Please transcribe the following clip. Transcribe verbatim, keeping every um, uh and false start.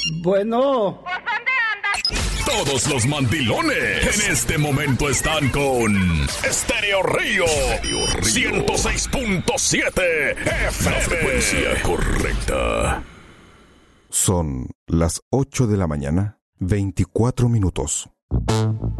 Bueno. Todos los mandilones en este momento están con Estéreo Río ciento seis punto siete F M. La frecuencia correcta. Son las ocho de la mañana, veinticuatro minutos.